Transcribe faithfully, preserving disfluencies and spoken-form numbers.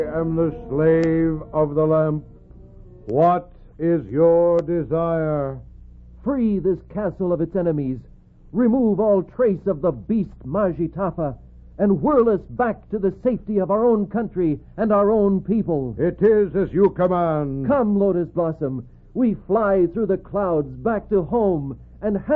I am the slave of the lamp. What is your desire? Free this castle of its enemies, remove all trace of the beast Marjitapa, and whirl us back to the safety of our own country and our own people. It is as you command. Come, Lotus Blossom, we fly through the clouds back to home and